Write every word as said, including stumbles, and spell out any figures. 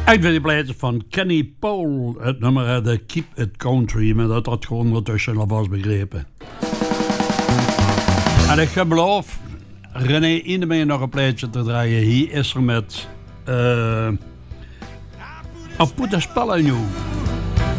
Uit bij die plaatjes van Kenny Paul. Het nummer de Keep It Country. Maar dat had gewoon ondertussen al was begrepen. En ik beloof René Indemee nog een plaatje te draaien. Hier is er met... Uh, I'll put a spell on you.